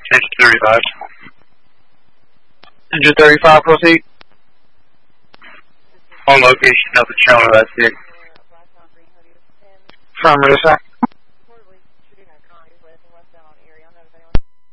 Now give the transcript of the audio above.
Engine 35. Engine 35, proceed. On location of the channel, that's it. Affirmative, sir.